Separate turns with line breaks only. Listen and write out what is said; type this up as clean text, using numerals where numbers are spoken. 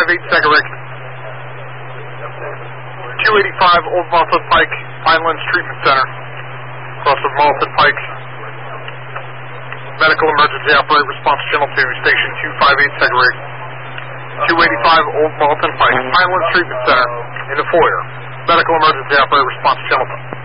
258 Segerick. 285 Old Malton Pike, Pinelands Treatment Center. Across from Malton Pike. Medical emergency operator response channel 2, station 258 Segerick. 285 Old Malton Pike, Pinelands Treatment Center in the foyer. Medical emergency operator response channel 2.